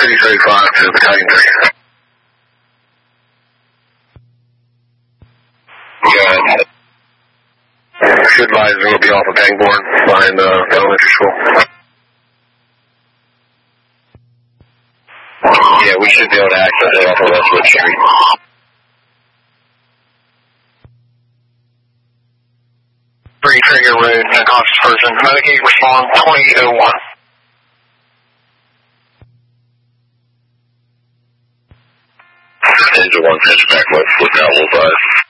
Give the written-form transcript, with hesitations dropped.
3035 to Battalion 3. Yeah. Should advise we'll be off of Pangborn behind the elementary school. Yeah, we should be able to access it off of Westwood Street. Free trigger road, no conscious person. Medicate respond 2001. Engine 1 pitch back with Owl 5.